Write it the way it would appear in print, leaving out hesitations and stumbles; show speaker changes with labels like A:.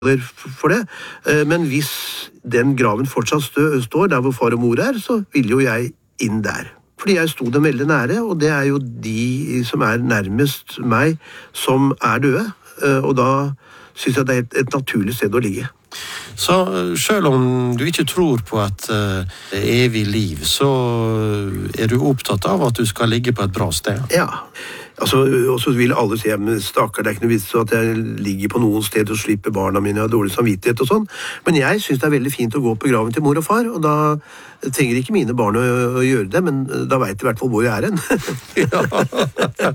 A: for det, men hvis den graven fortsatt står der hvor far og mor så vil jo jeg inn der. Fordi jeg sto dem veldig nære, og det jo de som nærmest meg som døde, og da synes jeg det et naturlig sted å ligge.
B: Så selv om du ikke tror på et evig liv, så du opptatt av at du skal ligge på et bra sted?
A: Ja, altså, og så vil alle si, men stakkar, det ikke noe vits at jeg ligger på noen sted og slipper barna mine av dårlig samvittighet og sånn. Men jeg synes det veldig fint å gå på graven til mor og far, og da trenger ikke mine barn å gjøre det, men da vet de i hvert fall hvor jeg hen.
B: Ja.